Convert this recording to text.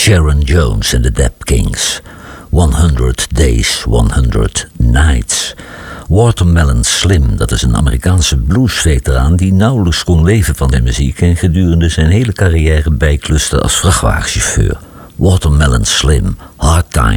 Sharon Jones en de Dap Kings. 100 Days, 100 Nights. Watermelon Slim, dat is een Amerikaanse bluesveteraan die nauwelijks kon leven van zijn muziek en gedurende zijn hele carrière bijkluste als vrachtwagenchauffeur. Watermelon Slim, Hard Time.